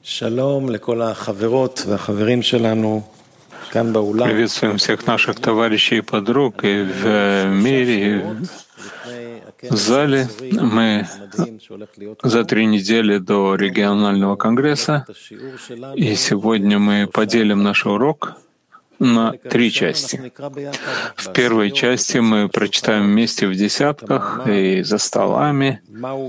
שלום לכל החברות והחברים שלנו כאן באולם. Приветствуем всех наших товарищей и подруг и в мире, и в зале. Мы за 3 недели до регионального конгресса, и сегодня мы поделим наш урок на 3 части. В первой части мы прочитаем вместе в десятках и за столами,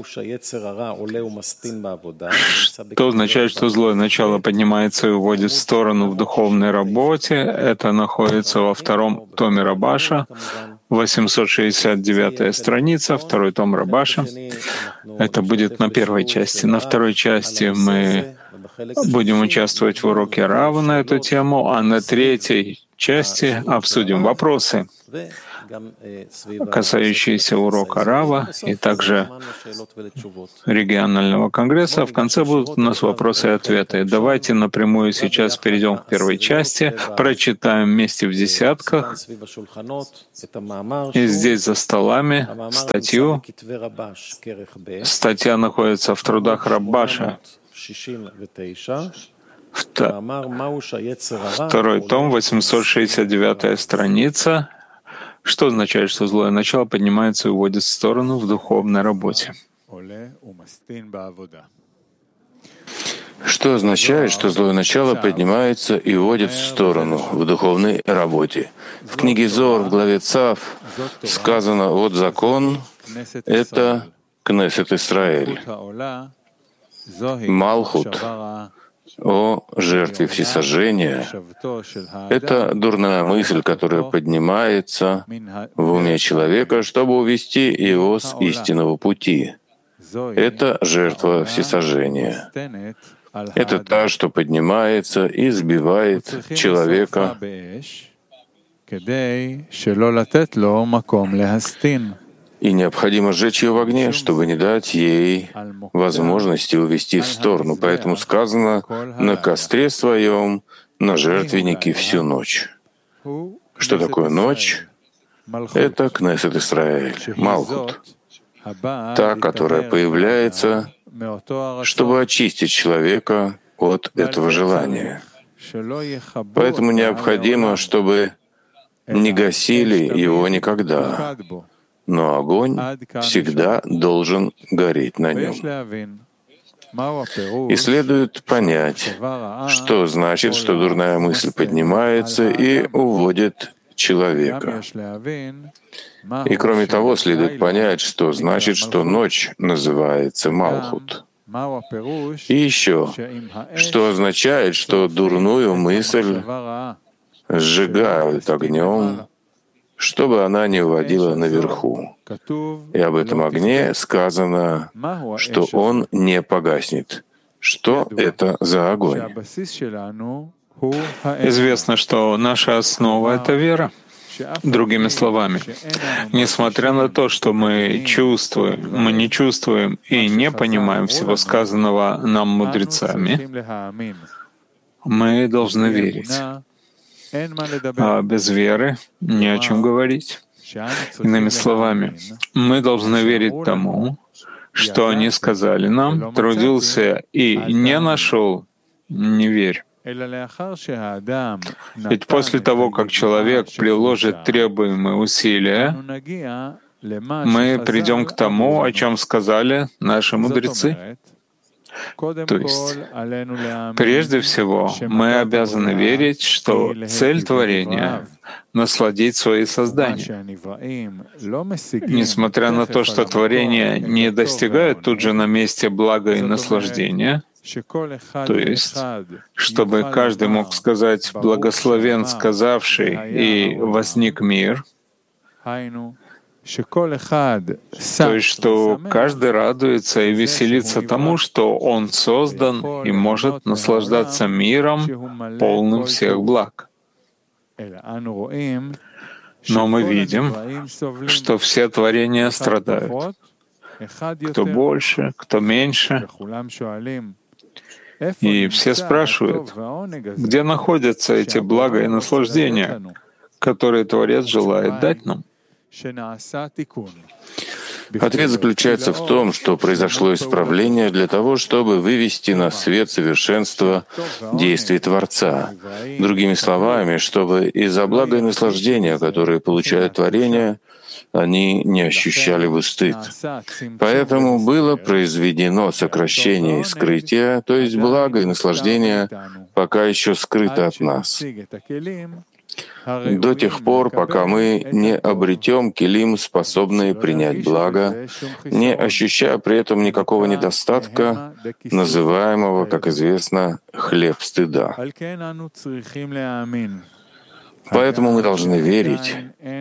что означает, что злое начало поднимается и уводит в сторону в духовной работе. Это находится во 2-м томе Рабаша, 869-я страница, 2-й том Рабаша. Это будет на первой части. На второй части мы будем участвовать в уроке Рава на эту тему, а на третьей части обсудим вопросы, касающиеся урока Рава и также регионального конгресса. В конце будут у нас вопросы и ответы. Давайте напрямую сейчас перейдем к первой части, прочитаем вместе в десятках, и здесь за столами статью. Статья находится в трудах Рабаша, 2-й том, 869-я страница. Что означает, что злое начало поднимается и уводит в сторону в духовной работе? Что означает, что злое начало поднимается и уводит в сторону в духовной работе? В книге Зоар в главе Цав сказано: «Вот закон — это Кнесет Исраэль, Малхут о жертве всесожжения — это дурная мысль, которая поднимается в уме человека, чтобы увести его с истинного пути. Это жертва всесожжения. Это та, что поднимается и сбивает человека, и необходимо сжечь ее в огне, чтобы не дать ей возможности увести в сторону. Поэтому сказано: «На костре своем, на жертвеннике всю ночь». Что такое ночь? Это Кнесет Исраэль, Малхут, та, которая появляется, чтобы очистить человека от этого желания. Поэтому необходимо, чтобы не гасили его никогда, но огонь всегда должен гореть на нем. И следует понять, что значит, что дурная мысль поднимается и уводит человека. И кроме того, следует понять, что значит, что ночь называется Малхут. И еще, что означает, что дурную мысль сжигают огнем, чтобы она не уводила наверху. И об этом огне сказано, что он не погаснет. Что это за огонь? Известно, что наша основа — это вера. Другими словами, несмотря на то, что мы не чувствуем и не понимаем всего сказанного нам мудрецами, мы должны верить. А без веры не о чем говорить. Иными словами, мы должны верить тому, что они сказали нам: трудился и не нашел, не верь. Ведь после того, как человек приложит требуемые усилия, мы придем к тому, о чем сказали наши мудрецы. То есть, прежде всего, мы обязаны верить, что цель творения — насладить свои создания. Несмотря на то, что творение не достигает тут же на месте блага и наслаждения, то есть, чтобы каждый мог сказать «благословен сказавший» и «возник мир», то есть, что каждый радуется и веселится тому, что он создан и может наслаждаться миром, полным всех благ. Но мы видим, что все творения страдают. Кто больше, кто меньше. И все спрашивают, где находятся эти блага и наслаждения, которые Творец желает дать нам. Ответ заключается в том, что произошло исправление для того, чтобы вывести на свет совершенства действий Творца. Другими словами, чтобы из-за блага и наслаждения, которые получает творение, они не ощущали бы стыд. Поэтому было произведено сокращение и скрытие, то есть благо и наслаждение пока еще скрыто от нас, до тех пор, пока мы не обретем килим, способные принять благо, не ощущая при этом никакого недостатка, называемого, как известно, хлеб стыда. Поэтому мы должны верить,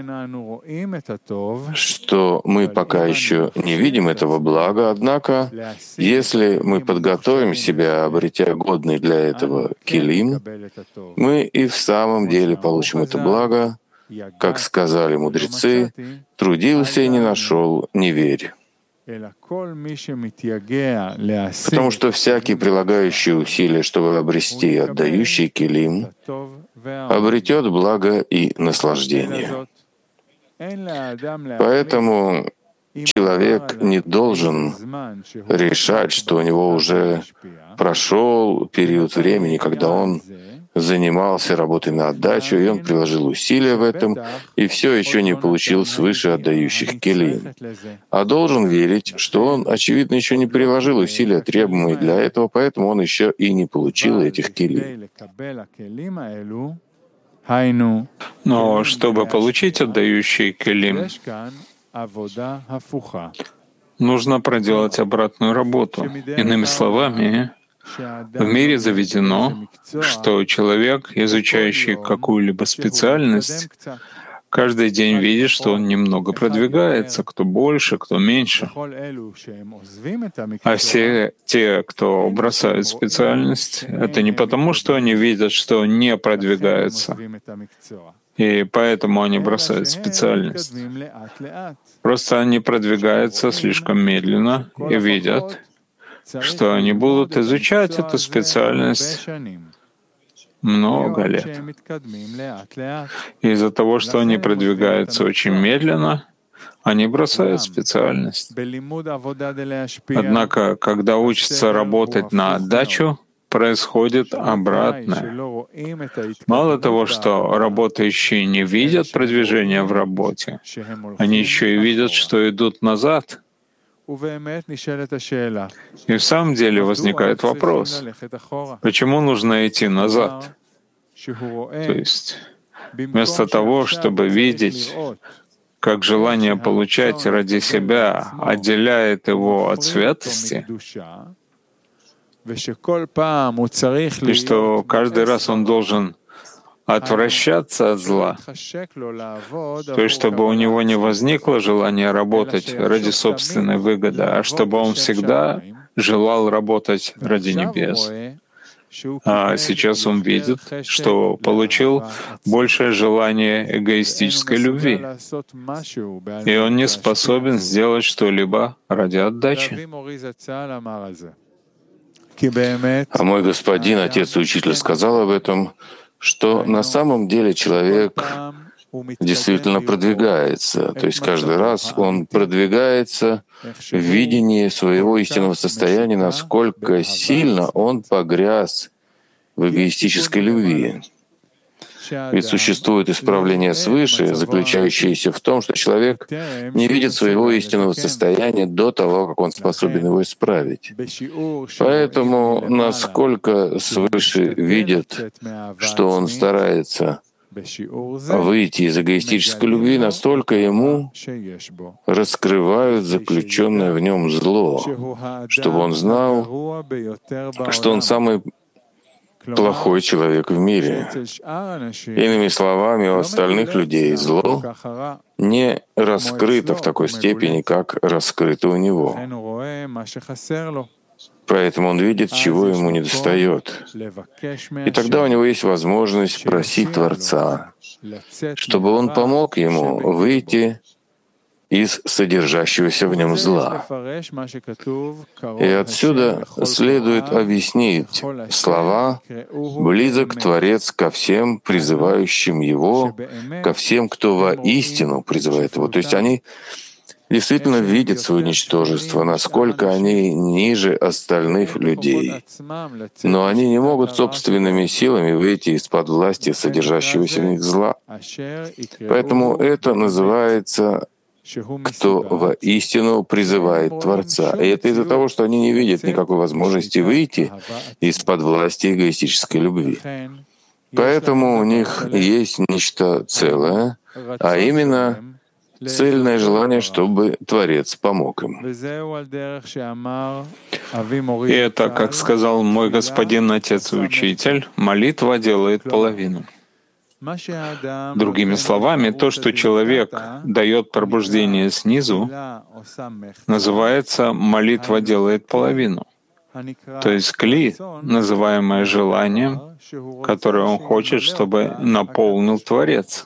что мы пока еще не видим этого блага, однако, если мы подготовим себя, обретя годный для этого килим, мы и в самом деле получим это благо, как сказали мудрецы, «Трудился и не нашел, не верь». Потому что всякий, прилагающий усилия, чтобы обрести и отдающий килим, обретет благо и наслаждение. Поэтому человек не должен решать, что у него уже прошел период времени, когда он занимался работой на отдачу, и он приложил усилия в этом, и все еще не получил свыше отдающих килим. А должен верить, что он, очевидно, еще не приложил усилия, требуемые для этого, поэтому он еще и не получил этих килим. Но чтобы получить отдающий килим, нужно проделать обратную работу. Иными словами, в мире заведено, что человек, изучающий какую-либо специальность, каждый день видит, что он немного продвигается, кто больше, кто меньше. А все те, кто бросает специальность, это не потому, что они видят, что не продвигаются, и поэтому они бросают специальность. Просто они продвигаются слишком медленно и видят, что они будут изучать эту специальность много лет. Из-за того, что они продвигаются очень медленно, они бросают специальность. Однако, когда учатся работать на отдачу, происходит обратное. Мало того, что работающие не видят продвижения в работе, они еще и видят, что идут назад. И в самом деле возникает вопрос, почему нужно идти назад? То есть вместо того, чтобы видеть, как желание получать ради себя отделяет его от святости, и что каждый раз он должен отвращаться от зла, то есть чтобы у него не возникло желания работать ради собственной выгоды, а чтобы он всегда желал работать ради небес. А сейчас он видит, что получил большее желание эгоистической любви, и он не способен сделать что-либо ради отдачи. А мой господин, отец и учитель, сказал об этом, что на самом деле человек действительно продвигается, то есть каждый раз он продвигается в видении своего истинного состояния, насколько сильно он погряз в эгоистической любви. Ведь существует исправление свыше, заключающееся в том, что человек не видит своего истинного состояния до того, как он способен его исправить. Поэтому, насколько свыше видит, что он старается выйти из эгоистической любви, настолько ему раскрывают заключенное в нем зло, чтобы он знал, что он самый плохой человек в мире. Иными словами, у остальных людей зло не раскрыто в такой степени, как раскрыто у него. Поэтому он видит, чего ему недостает. И тогда у него есть возможность просить Творца, чтобы он помог ему выйти из содержащегося в нем зла. И отсюда следует объяснить слова «близок Творец ко всем призывающим Его, ко всем, кто воистину призывает Его». То есть они действительно видят свое ничтожество, насколько они ниже остальных людей. Но они не могут собственными силами выйти из-под власти содержащегося в них зла. Поэтому это называется «кто воистину призывает Творца». И это из-за того, что они не видят никакой возможности выйти из-под власти эгоистической любви. Поэтому у них есть нечто целое, а именно цельное желание, чтобы Творец помог им. И это, как сказал мой господин Отец и Учитель, молитва делает половину. Другими словами, то, что человек дает пробуждение снизу, называется «молитва делает половину». То есть кли, называемое желанием, которое он хочет, чтобы наполнил Творец.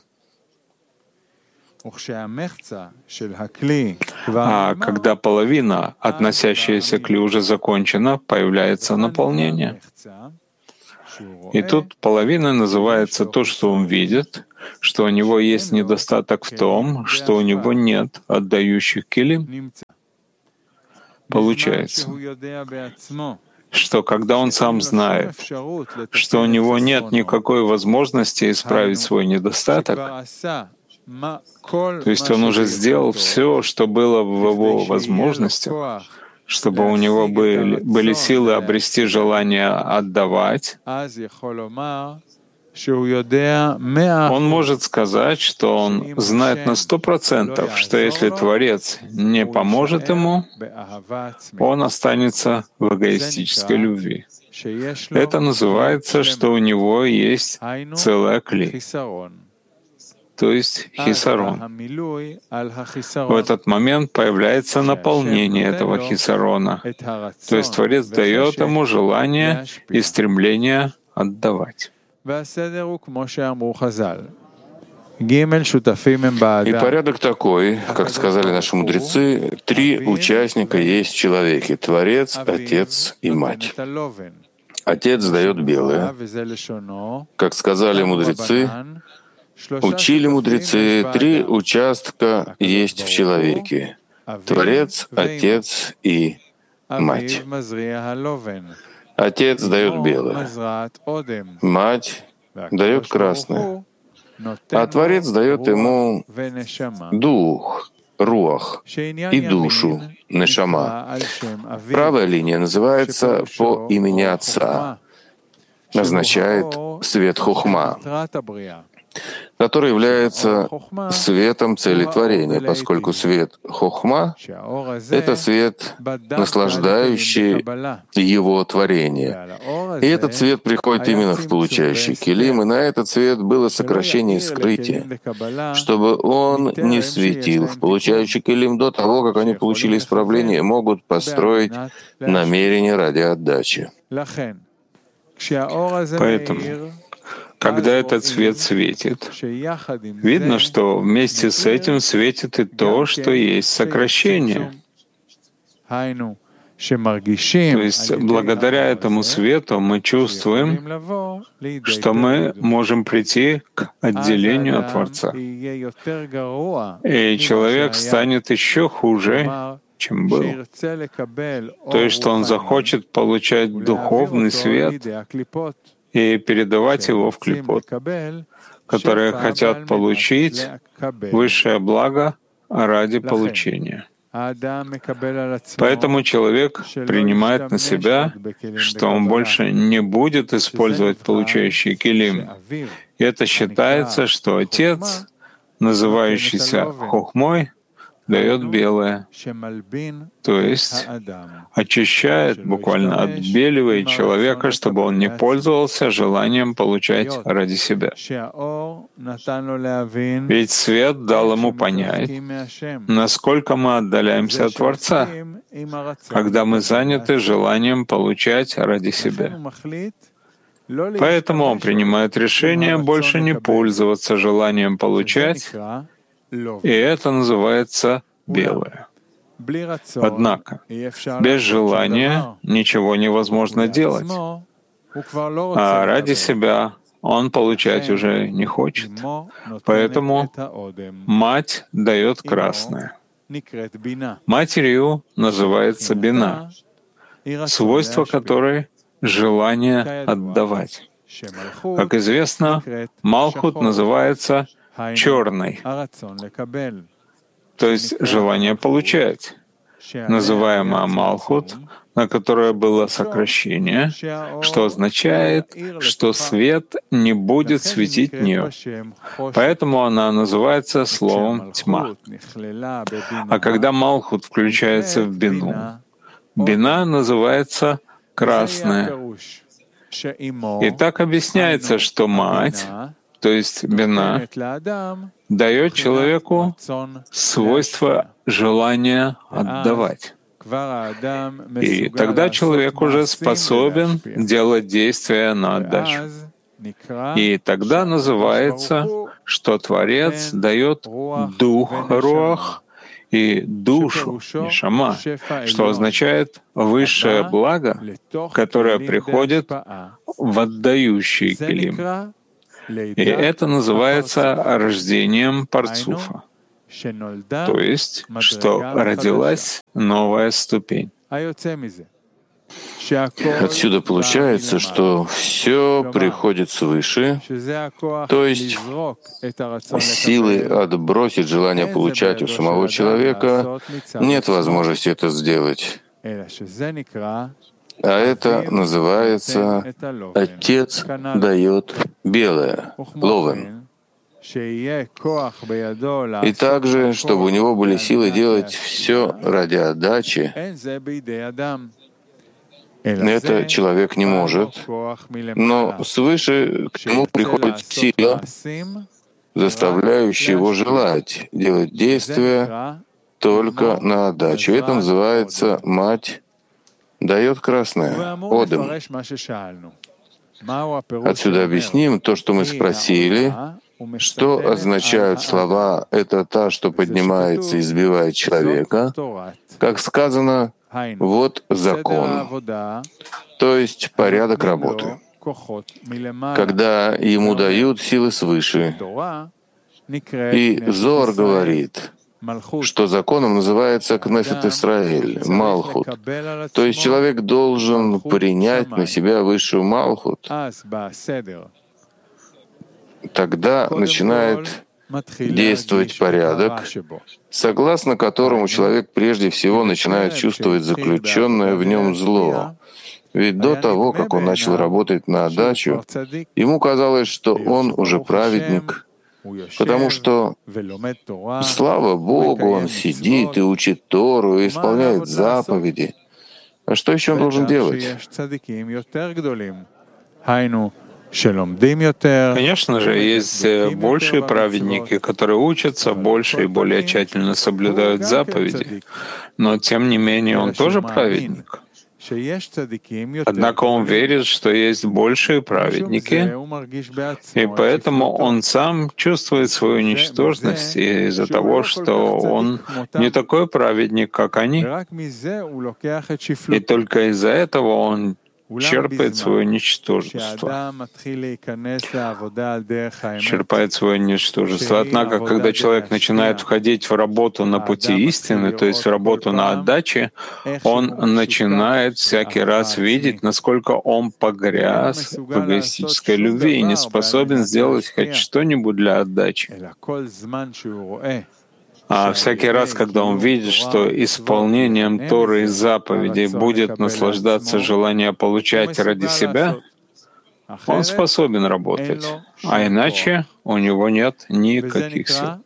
А когда половина, относящаяся к ли, уже закончена, появляется наполнение. И тут половина называется то, что он видит, что у него есть недостаток в том, что у него нет отдающих килим. Получается, что когда он сам знает, что у него нет никакой возможности исправить свой недостаток, то есть он уже сделал все, что было в его возможностях, чтобы у него были силы обрести желание отдавать, он может сказать, что он знает на 100%, что если Творец не поможет ему, он останется в эгоистической любви. Это называется, что у него есть целая кли, то есть хисарон. В этот момент появляется наполнение этого хисарона, то есть Творец дает ему желание и стремление отдавать. И порядок такой, как сказали наши мудрецы, 3 участника есть в человеке — Творец, Отец и Мать. Отец дает белое. Как сказали мудрецы, учили мудрецы, 3 участка есть в человеке — Творец, Отец и Мать. Отец дает белое, Мать дает красное, а Творец дает ему дух, руах, и душу, нешама. Правая линия называется по имени Отца, означает свет хохма, который является светом цели творения, поскольку свет хохма — это свет, наслаждающий его творение. И этот свет приходит именно в получающий килим, и на этот свет было сокращение и скрытие, чтобы он не светил в получающий килим до того, как они получили исправление, могут построить намерение ради отдачи. Поэтому, когда этот свет светит, видно, что вместе с этим светит и то, что есть сокращение. То есть благодаря этому свету мы чувствуем, что мы можем прийти к отделению от Творца. И человек станет еще хуже, чем был. То есть, что он захочет получать духовный свет и передавать его в клипот, которые хотят получить высшее благо ради получения. Поэтому человек принимает на себя, что он больше не будет использовать получающий килим. И это считается, что Отец, называющийся хохмой, дает белое, то есть очищает, буквально отбеливает человека, чтобы он не пользовался желанием получать ради себя. Ведь свет дал ему понять, насколько мы отдаляемся от Творца, когда мы заняты желанием получать ради себя. Поэтому он принимает решение больше не пользоваться желанием получать, и это называется белое. Однако, без желания ничего невозможно делать, а ради себя он получать уже не хочет. Поэтому мать дает красное. Матерью называется бина, свойство которой — желание отдавать. Как известно, Малхут называется черной, то есть желание получать, называемое Малхут, на которое было сокращение, что означает, что свет не будет светить в нее. Поэтому она называется словом «тьма». А когда Малхут включается в бину, бина называется «красная». И так объясняется, что мать, то есть бина, дает человеку свойство желания отдавать. И тогда человек уже способен делать действия на отдачу. И тогда называется, что Творец дает дух руах и душу нешама, что означает высшее благо, которое приходит в отдающий келим. И это называется рождением парцуфа, то есть, что родилась новая ступень. Отсюда получается, что все приходит свыше, то есть силы отбросить желание получать у самого человека нет возможности это сделать. А это называется «Отец дает белое», ловен. И также, чтобы у него были силы делать все ради отдачи, это человек не может, но свыше к нему приходит сила, заставляющая его желать делать действия только на отдачу. Это называется «Мать дает красное», «Одем». Отсюда объясним то, что мы спросили, что означают слова «это та, что поднимается и сбивает человека», как сказано «вот закон», то есть порядок работы. Когда ему дают силы свыше, и Зоар говорит, что законом называется Кнесет Исраэль, Малхут. То есть человек должен принять на себя высшую Малхут. Тогда начинает действовать порядок, согласно которому человек прежде всего начинает чувствовать заключенное в нем зло. Ведь до того, как он начал работать на отдачу, ему казалось, что он уже праведник, потому что, слава Богу, он сидит и учит Тору, и исполняет заповеди. А что еще он должен делать? Конечно же, есть большие праведники, которые учатся больше и более тщательно соблюдают заповеди, но тем не менее он тоже праведник. Однако он верит, что есть большие праведники, и поэтому он сам чувствует свою ничтожность из-за того, что он не такой праведник, как они. И только из-за этого он черпает свое ничтожество. Черпает свое ничтожество. Однако, когда человек начинает входить в работу на пути истины, то есть в работу на отдаче, он начинает всякий раз видеть, насколько он погряз в эгоистической любви и не способен сделать хоть что-нибудь для отдачи. А всякий раз, когда он видит, что исполнением Торы и заповедей будет наслаждаться желание получать ради себя, он способен работать, а иначе у него нет никаких сил.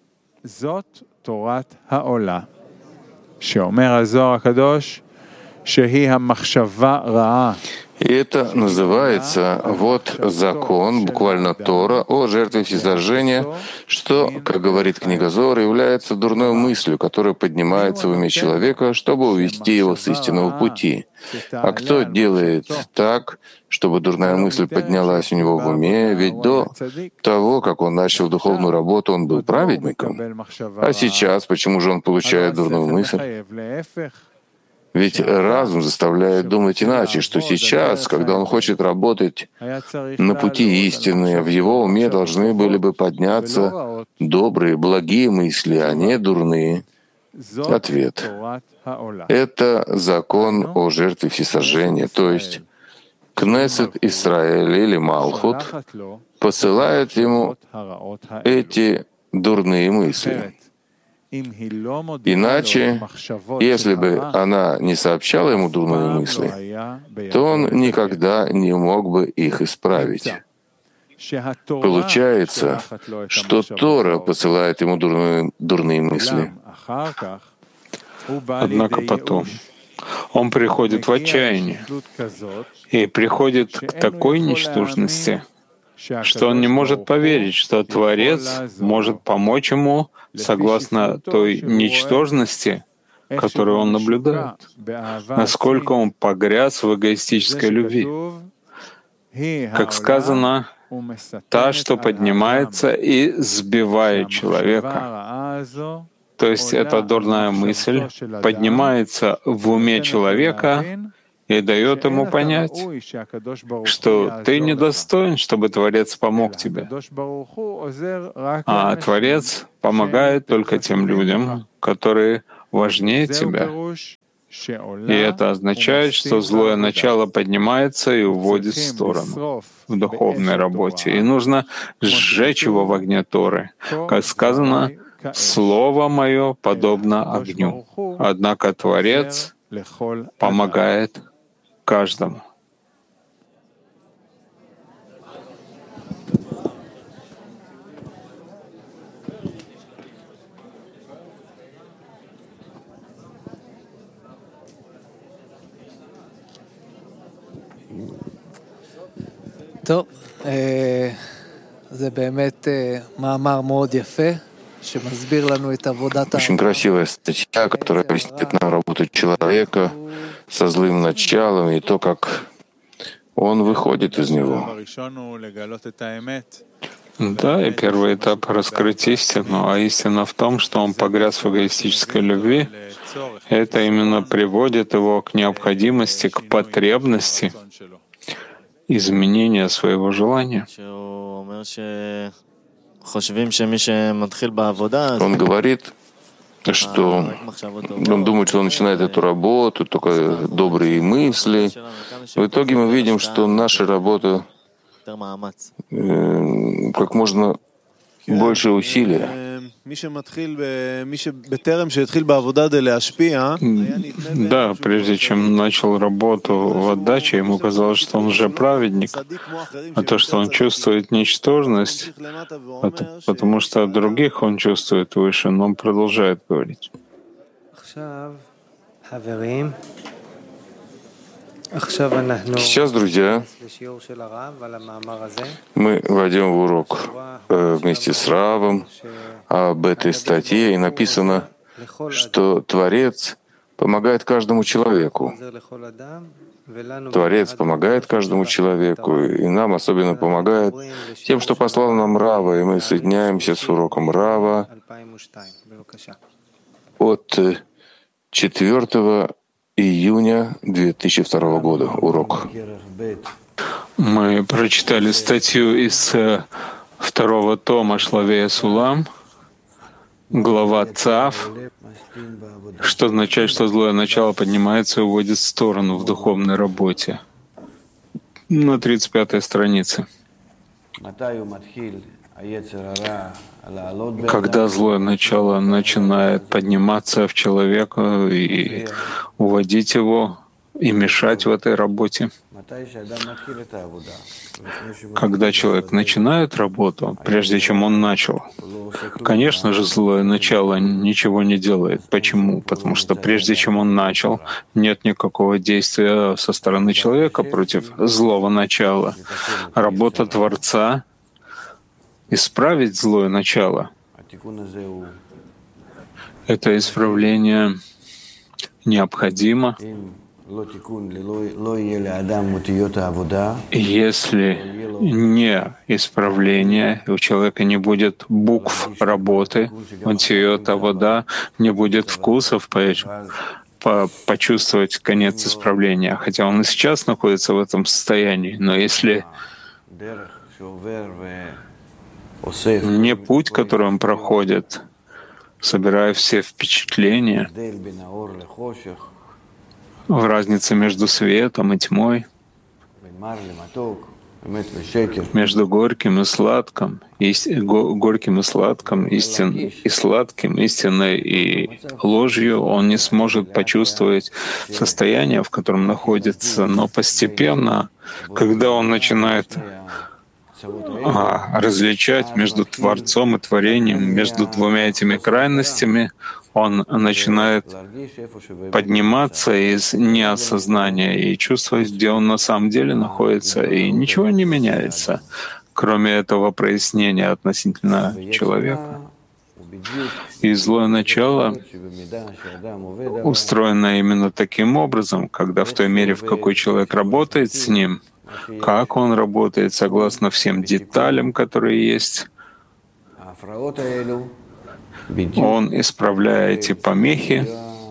И это называется вот закон, буквально Тора, о жертве всесожжения, что, как говорит книга Зоар, является дурной мыслью, которая поднимается в уме человека, чтобы увести его с истинного пути. А кто делает так, чтобы дурная мысль поднялась у него в уме? Ведь до того, как он начал духовную работу, он был праведником. А сейчас почему же он получает дурную мысль? Ведь разум заставляет думать иначе, что сейчас, когда он хочет работать на пути истины, в его уме должны были бы подняться добрые, благие мысли, а не дурные. Ответ. Это закон о жертве всесожжения, то есть Кнессет Исраэль или Малхут посылает ему эти дурные мысли. Иначе, если бы она не сообщала ему дурные мысли, то он никогда не мог бы их исправить. Получается, что Тора посылает ему дурные мысли. Однако потом он приходит в отчаяние и приходит к такой ничтожности, что он не может поверить, что Творец может помочь ему согласно той ничтожности, которую он наблюдает, насколько он погряз в эгоистической любви. Как сказано, та, что поднимается и сбивает человека. То есть эта дурная мысль поднимается в уме человека и дает ему понять, что ты недостоин, чтобы Творец помог тебе. А Творец помогает только тем людям, которые важнее тебя. И это означает, что злое начало поднимается и уводит в сторону в духовной работе. И нужно сжечь его в огне Торы. Как сказано, «Слово мое подобно огню». Однако Творец помогает каждому. טוב, זה באמת מאמר מאוד יפה, שמסביר לנו את עבודת Очень красивая статья, которая объясняет нам работу человека со злым началом и то, как он выходит из него. Да, и первый этап — раскрыть истину, а истина в том, что он погряз в эгоистической любви. Это именно приводит его к необходимости, к потребности изменения своего желания. Он говорит, что он думает, что он начинает эту работу, только добрые мысли. В итоге мы видим, что наша работа как можно больше усилия. Да, прежде чем начал работу в отдаче, ему казалось, что он уже праведник, а то, что он чувствует ничтожность, потому что от других он чувствует выше, но он продолжает говорить. Сейчас, друзья, мы войдем в урок вместе с Равом об этой статье, и написано, что Творец помогает каждому человеку. Творец помогает каждому человеку, и нам особенно помогает тем, что послал нам Рава, и мы соединяемся с уроком Рава от 4 июня 2002 года. Урок. Мы прочитали статью из второго тома Шлавея Сулам, глава Цав, что означает, что злое начало поднимается и уводит в сторону в духовной работе. На 35-й странице. Когда злое начало начинает подниматься в человека и уводить его, и мешать в этой работе. Когда человек начинает работу, прежде чем он начал, конечно же, злое начало ничего не делает. Почему? Потому что прежде чем он начал, нет никакого действия со стороны человека против злого начала. Работа Творца — исправить злое начало. Это исправление необходимо. Если не исправление, у человека не будет букв работы, вода, не будет вкусов, почувствовать конец исправления. Хотя он и сейчас находится в этом состоянии. Но если не путь, который он проходит, собирая все впечатления в разнице между светом и тьмой, между горьким и сладким, горьким и сладким, сладким, истиной и ложью, он не сможет почувствовать состояние, в котором находится. Но постепенно, когда он начинает различать между Творцом и Творением, между двумя этими крайностями, он начинает подниматься из неосознания и чувствовать, где он на самом деле находится, и ничего не меняется, кроме этого прояснения относительно человека. И злое начало устроено именно таким образом, когда в той мере, в какой человек работает с ним, как он работает согласно всем деталям, которые есть, он, исправляя эти помехи,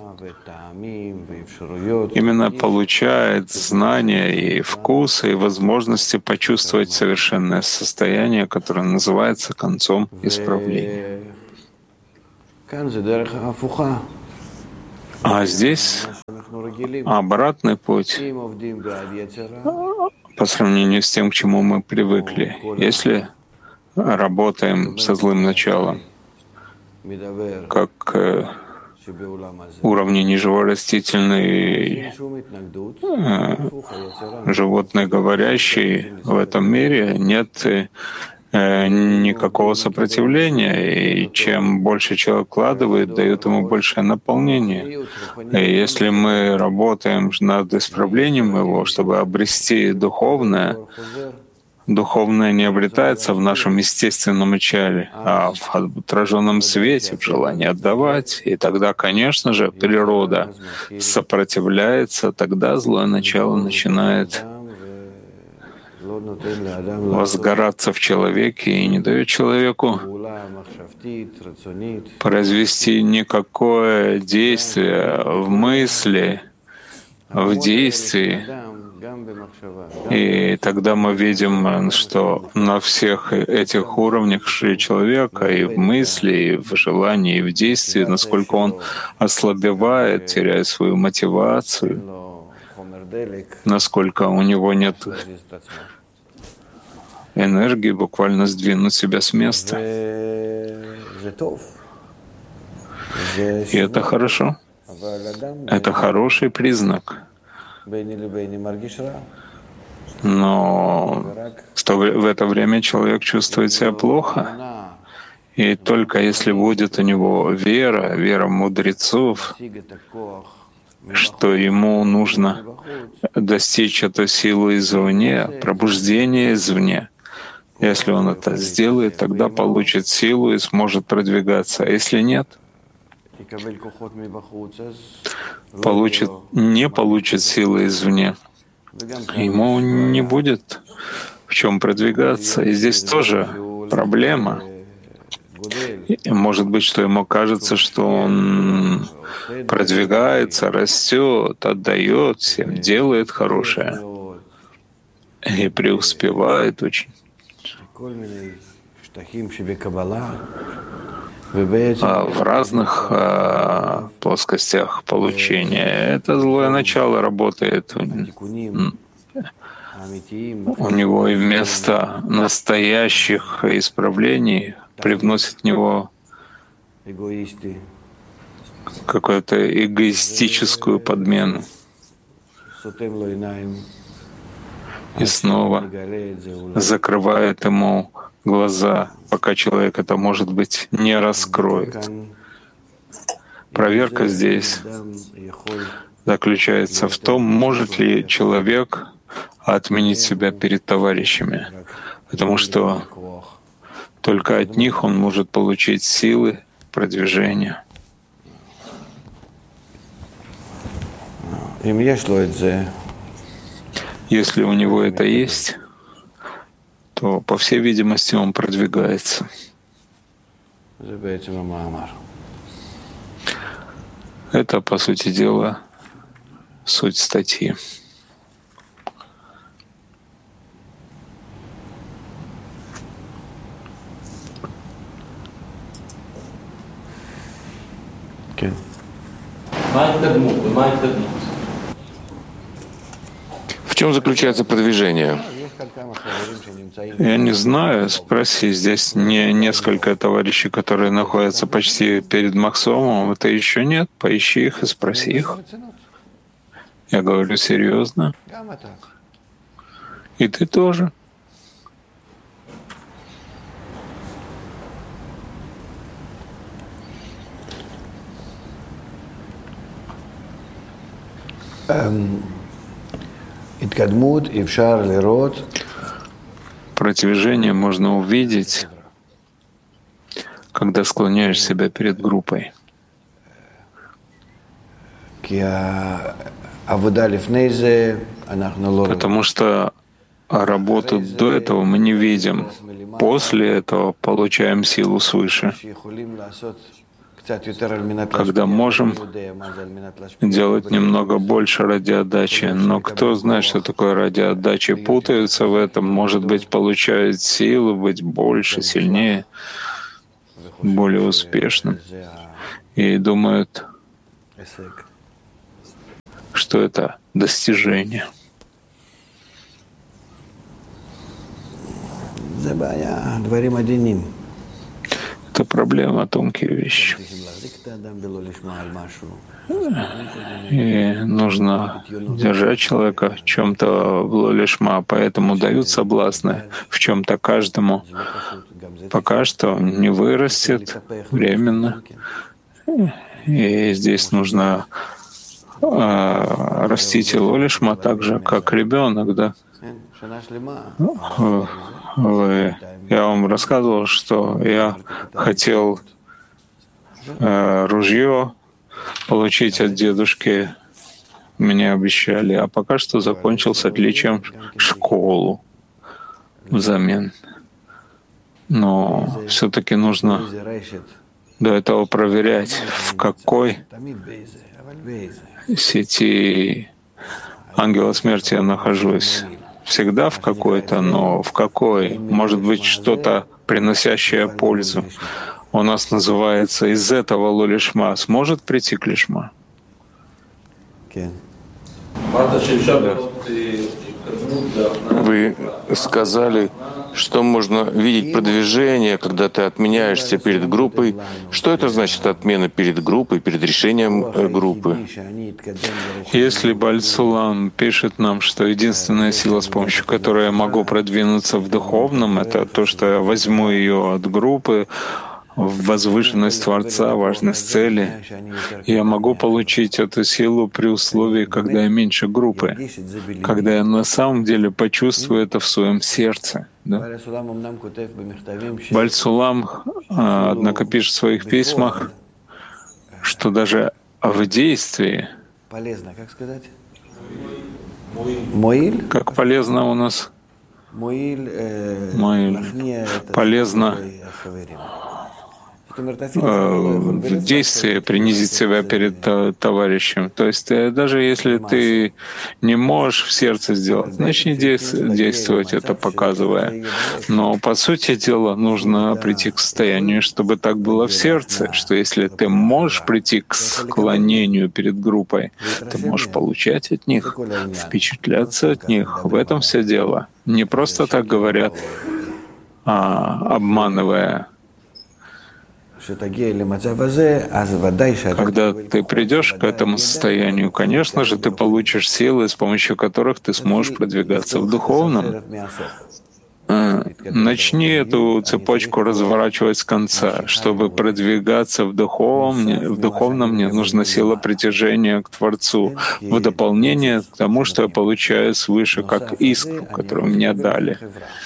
именно получает знания и вкусы, и возможности почувствовать совершенное состояние, которое называется концом исправления. А здесь обратный путь по сравнению с тем, к чему мы привыкли. Если работаем со злым началом, как уровни неживорастительные, животные говорящие в этом мире, нет никакого сопротивления, и чем больше человек вкладывает, дает ему большее наполнение. И если мы работаем над исправлением его, чтобы обрести духовное, духовное не обретается в нашем естественном начале, а в отраженном свете, в желании отдавать. И тогда, конечно же, природа сопротивляется, тогда злое начало начинает возгораться в человеке и не дает человеку произвести никакое действие в мысли, в действии. И тогда мы видим, что на всех этих уровнях человека, и в мысли, и в желании, и в действии, насколько он ослабевает, теряя свою мотивацию, насколько у него нет энергии буквально сдвинуть себя с места. И это хорошо. Это хороший признак. Но в это время человек чувствует себя плохо. И только если будет у него вера мудрецов, что ему нужно достичь эту силу извне, пробуждение извне. Если он это сделает, тогда получит силу и сможет продвигаться. А если нет, не получит силы извне, ему не будет в чем продвигаться. И здесь тоже проблема. И может быть, что ему кажется, что он продвигается, растет, отдает всем, делает хорошее и преуспевает очень. В разных плоскостях получения это злое начало работает. У него и вместо настоящих исправлений привносит в него какую-то эгоистическую подмену. И снова закрывает ему глаза, пока человек это, может быть, не раскроет. Проверка здесь заключается в том, может ли человек отменить себя перед товарищами, потому что только от них он может получить силы продвижения. Если у него это есть, то, по всей видимости, он продвигается. Это, по сути дела, суть статьи. В чем заключается продвижение? Я не знаю, спроси. Здесь не несколько товарищей, которые находятся почти перед Махсомом. Это еще нет. Поищи их и спроси их. Я говорю серьезно. И ты тоже. Продвижение можно увидеть, когда склоняешь себя перед группой. Потому что работу до этого мы не видим. После этого получаем силу свыше, когда можем делать немного больше ради отдачи. Но кто знает, что такое ради отдачи, путаются в этом, может быть, получают силу быть больше, сильнее, более успешным. И думают, что это достижение. Это проблема, тонкие вещи. И нужно держать человека в чем-то в лолишма, поэтому дают соблазны в чем-то каждому. Пока что не вырастет временно. И здесь нужно растить лолишма так же, как ребенок, да? Я вам рассказывал, что я хотел ружье получить от дедушки, мне обещали, а пока что закончил с отличием школу взамен. Но все-таки нужно до этого проверять, в какой сети ангела смерти я нахожусь. Всегда в какой-то, но в какой? Может быть, что-то, приносящее пользу. У нас называется из этого лолишма. Сможет прийти к лишма? Вы сказали, что можно видеть продвижение, когда ты отменяешься перед группой. Что это значит отмена перед группой, перед решением группы? Если Бальцулам пишет нам, что единственная сила, с помощью которой я могу продвинуться в духовном, это то, что я возьму ее от группы, возвышенность Творца, важность цели. Я могу получить эту силу при условии, когда я меньше группы, когда я на самом деле почувствую это в своем сердце. Да? Бальцулам, однако, пишет в своих письмах, что даже в действии, как полезно у нас, полезно в действии принизить себя перед товарищем. То есть даже если ты не можешь в сердце сделать, начни действовать это, показывая. Но по сути дела нужно прийти к состоянию, чтобы так было в сердце, что если ты можешь прийти к склонению перед группой, ты можешь получать от них, впечатляться от них. В этом все дело. Не просто так говорят, обманывая. Когда ты придешь к этому состоянию, конечно же, ты получишь силы, с помощью которых ты сможешь продвигаться в духовном. Начни эту цепочку разворачивать с конца. Чтобы продвигаться в духовном мне нужна сила притяжения к Творцу, в дополнение к тому, что я получаю свыше, как искру, которую мне дали.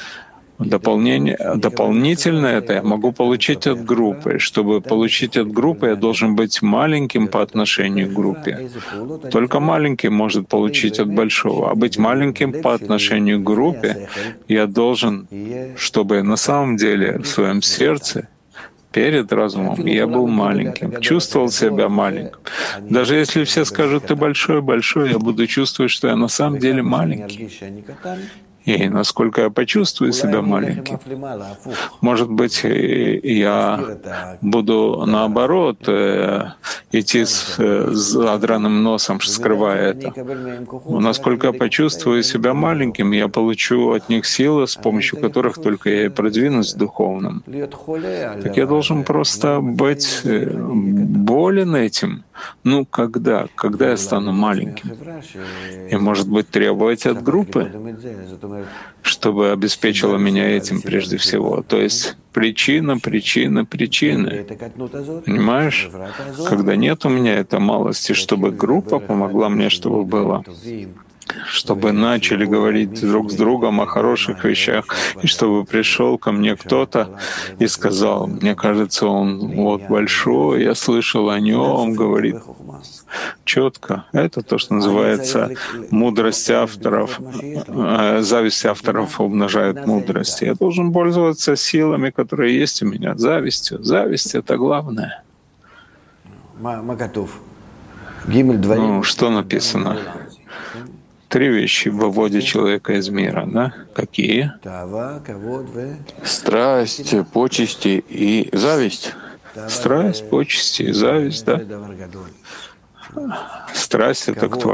Дополнительно это я могу получить от группы. Чтобы получить от группы, я должен быть маленьким по отношению к группе. Только маленький может получить от большого. А быть маленьким по отношению к группе я должен, чтобы на самом деле в своем сердце перед разумом я был маленьким, чувствовал себя маленьким. Даже если все скажут, ты большой, большой, я буду чувствовать, что я на самом деле маленький. И насколько я почувствую себя маленьким. Может быть, я буду наоборот идти с задранным носом, скрывая это. Но насколько я почувствую себя маленьким, я получу от них силы, с помощью которых только я и продвинусь в духовном. Так я должен просто быть болен этим. Ну, когда я стану маленьким? И, может быть, требовать от группы, чтобы обеспечила меня этим прежде всего. То есть причины. Понимаешь? Когда нет у меня этой малости, чтобы группа помогла мне, чтобы было. Чтобы начали говорить друг с другом о хороших вещах, и чтобы пришел ко мне кто-то и сказал: мне кажется, он вот большой, я слышал о нем, говорит четко. Это то, что называется мудрость авторов. Зависть авторов умножает мудрость. Я должен пользоваться силами, которые есть у меня. Завистью. Зависть — это главное. Ну, что написано? 3 вещи выводят человека из мира, да? Какие? Страсть, почести и зависть. Страсть, почести и зависть, да? Страсть — это к